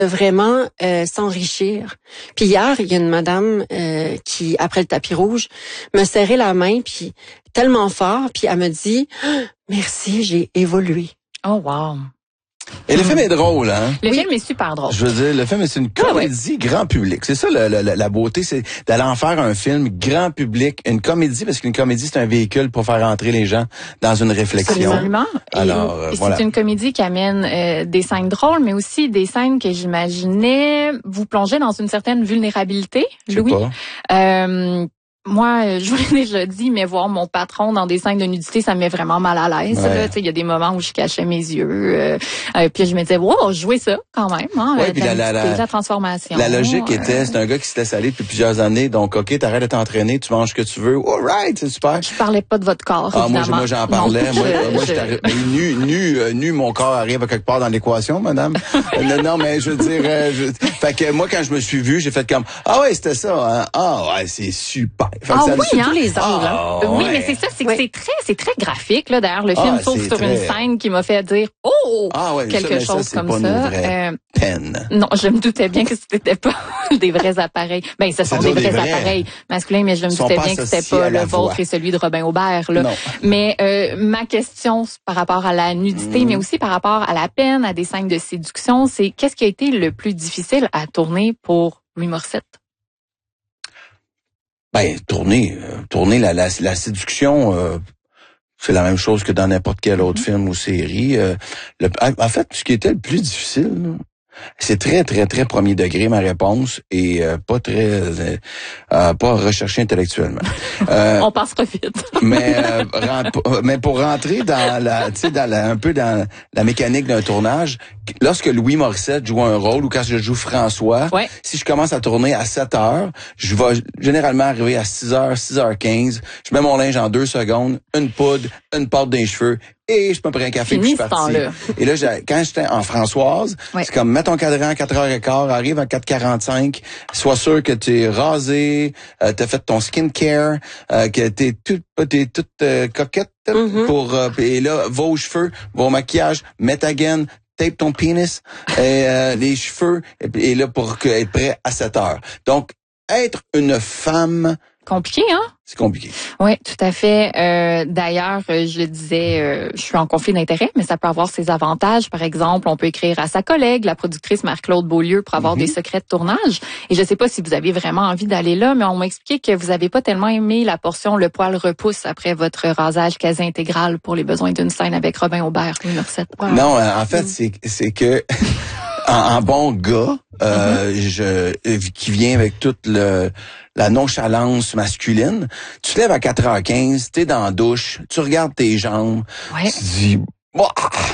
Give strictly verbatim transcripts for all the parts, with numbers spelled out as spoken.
vraiment euh, s'enrichir. Puis hier, il y a une madame euh, qui, après le tapis rouge, me serrait la main, puis tellement fort, puis elle me dit ah, « Merci, j'ai évolué ». Oh wow! Et le film est drôle, hein? Le oui. film est super drôle. Je veux dire, le film, c'est une comédie ah ouais. grand public. C'est ça la, la, la beauté, c'est d'aller en faire un film grand public, une comédie, parce qu'une comédie, c'est un véhicule pour faire entrer les gens dans une réflexion. Absolument. Alors, et, euh, et voilà. C'est une comédie qui amène euh, des scènes drôles, mais aussi des scènes que j'imaginais vous plonger dans une certaine vulnérabilité, Je sais Louis. pas. Euh, Moi, je vous l'ai déjà dit, mais voir mon patron dans des scènes de nudité, ça me met vraiment mal à l'aise. Ouais. Il y a des moments où je cachais mes yeux, euh, euh, puis je me disais, wow, jouer ça quand même, hein, Ouais, euh, puis la, la, la, la, la transformation. La logique euh, était, c'est un gars qui se laisse aller depuis plusieurs années, donc ok, t'arrêtes de t'entraîner, tu manges ce que tu veux, alright, c'est super. Je parlais pas de votre corps, ah, évidemment. Moi, moi j'en parlais, non, moi, je, moi je... j'étais nu, nu, euh, nu, mon corps arrive à quelque part dans l'équation, madame. non, non, mais je veux dire, euh, je... fait que moi quand je me suis vu, j'ai fait comme, ah ouais, c'était ça, hein? Ah ouais, c'est super. Fait que ah ça, oui, hein? les angles, ah, hein? Oui, ouais. mais c'est ça, c'est que oui. c'est très, c'est très graphique, là. D'ailleurs, le film Ah, s'ouvre sur très... une scène qui m'a fait dire, oh, ah, ouais, quelque ça, chose ça, comme pas ça. Euh, peine. Non, je me doutais bien que c'était pas des vrais appareils. Ben, ce sont des vrais, des vrais appareils masculins, mais je me doutais bien que c'était pas le vôtre et celui de Robin Aubert, là. Non. Mais euh, ma question par rapport à la nudité, mmh. mais aussi par rapport à la peine, à des scènes de séduction, c'est qu'est-ce qui a été le plus difficile à tourner pour Louis Morissette? Ben, tourner, euh, tourner la, la, la séduction, euh, c'est la même chose que dans n'importe quel autre mm-hmm. film ou série. Euh, le, en fait, ce qui était le plus difficile, là, c'est très, très, très premier degré, ma réponse, et euh, pas très, euh, euh, pas recherché intellectuellement. Euh, On passera vite. mais, euh, rent, mais pour rentrer dans la, tu sais, dans la, un peu dans la mécanique d'un tournage, lorsque Louis Morissette joue un rôle ou quand je joue François, ouais. si je commence à tourner à sept heures, je vais généralement arriver à six heures, six heures quinze, je mets mon linge en deux secondes, une poudre, une pâte dans les cheveux, et je me prends un café puis je suis parti. Et là, j'ai, quand j'étais en Françoise, ouais. c'est comme mets ton cadran à quatre heures quinze, arrive à quatre heures quarante-cinq, sois sûr que tu es rasé, euh, tu as fait ton skincare, euh, que tu es toute t'es toute euh, coquette mm-hmm. pour euh, et là, va aux cheveux, va au maquillage, mets ta gaine, tape ton pénis, et, euh, les cheveux, et, et là, pour que, être prêt à sept heures. Donc, être une femme... Compliqué, hein? C'est compliqué. Oui, tout à fait. Euh, d'ailleurs, je le disais, euh, je suis en conflit d'intérêt, mais ça peut avoir ses avantages. Par exemple, on peut écrire à sa collègue, la productrice Marc-Claude Beaulieu, pour avoir mm-hmm. des secrets de tournage. Et je sais pas si vous avez vraiment envie d'aller là, mais on m'a expliqué que vous avez pas tellement aimé la portion le poil repousse après votre rasage quasi intégral pour les besoins d'une scène avec Robin Aubert, Louis Morissette. Wow. Non, en fait, c'est c'est que en, en bon gars, euh, mm-hmm. je qui vient avec toute le la nonchalance masculine, tu te lèves à quatre heures quinze, t'es dans la douche, tu regardes tes jambes, ouais. tu te dis, bah,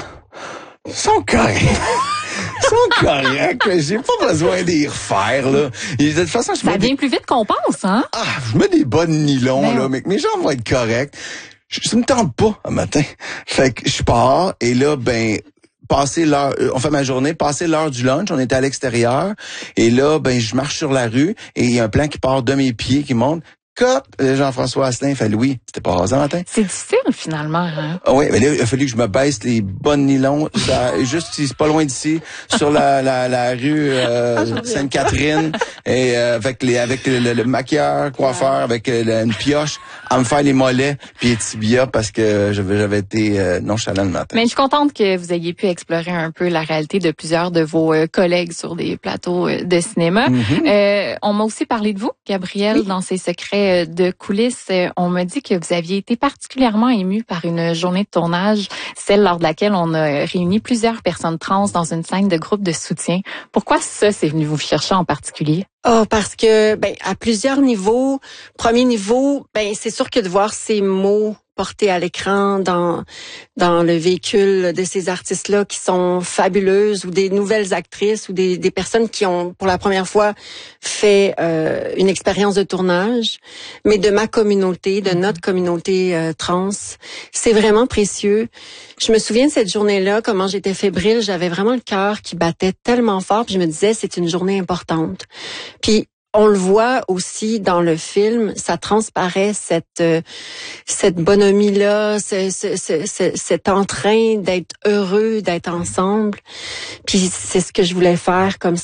ils sont corrects. Ils sont corrects, j'ai pas besoin d'y refaire, là. Et de toute façon, je Ça mets vient des... plus vite qu'on pense, hein? Ah, je mets des bonnes nylons, ben, là, mais mes jambes vont être correctes. Je, ça me tente pas, un matin. Fait que je pars, et là, ben, passer l'heure, on fait ma journée, passer l'heure du lunch, on était à l'extérieur, et là, ben, je marche sur la rue, et il y a un plan qui part de mes pieds, qui monte, cop, Jean-François Asselin fait Louis, c'était pas rasant matin. C'est difficile, finalement, hein? Ah oui, mais là, il a fallu que je me baisse les bonnes nylons, ça, juste, c'est pas loin d'ici, sur la, la, la rue, euh, ah, Sainte-Catherine, et, euh, avec les, avec le, le, le maquilleur, coiffeur, avec euh, une pioche, à me faire les mollets, puis les tibias, parce que j'avais, j'avais été euh, nonchalant le matin. Mais je suis contente que vous ayez pu explorer un peu la réalité de plusieurs de vos euh, collègues sur des plateaux euh, de cinéma. Mm-hmm. Euh, on m'a aussi parlé de vous, Gabrielle, oui. dans ses secrets de coulisses. On m'a dit que vous aviez été particulièrement ému par une journée de tournage, celle lors de laquelle on a réuni plusieurs personnes trans dans une scène de groupe de soutien. Pourquoi ça, c'est venu vous chercher en particulier? Oh, parce que, ben, à plusieurs niveaux. Premier niveau, ben, c'est sûr que de voir ces mots portés à l'écran dans dans le véhicule de ces artistes-là qui sont fabuleuses, ou des nouvelles actrices, ou des des personnes qui ont pour la première fois fait euh, une expérience de tournage, mais de ma communauté, de notre communauté euh, trans, c'est vraiment précieux. Je me souviens de cette journée-là, comment j'étais fébrile, j'avais vraiment le cœur qui battait tellement fort, puis je me disais c'est une journée importante. Puis on le voit aussi dans le film, ça transparaît cette euh, cette bonhomie-là, ce, ce, ce, cet entrain d'être heureux, d'être ensemble. Puis c'est ce que je voulais faire comme